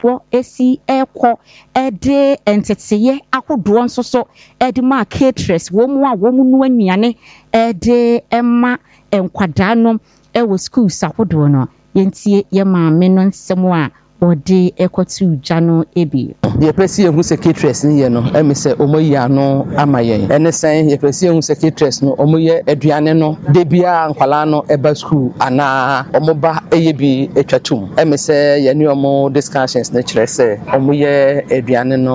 amanfo esi ekọ ede enteteye ahodoɔ nso so ede ma caterers wo mu a wo mu no anuane ede ema enkwadaa no ewo schools ahodoɔ no yentie ye maame no nsɛm a ode ekotu gya no ebi ye pesi ehu secretaries ni ye no emi se omoyi ano amayen ene sen ye pesi ehu secretaries no omoye aduane no de bia nkwala no eba school ana omoba eye bi etwatum emi se ye ne omo discussions na kire se omoye aduane no